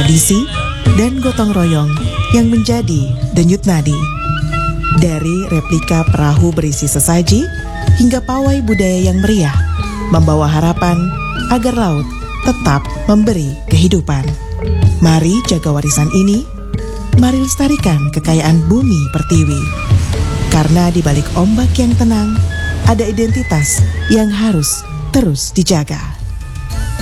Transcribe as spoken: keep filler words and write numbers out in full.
tradisi, dan gotong royong yang menjadi denyut nadi. Dari replika perahu berisi sesaji hingga pawai budaya yang meriah, membawa harapan agar laut tetap memberi kehidupan. Mari jaga warisan ini, mari lestarikan kekayaan bumi pertiwi. Karena di balik ombak yang tenang, ada identitas yang harus terus dijaga.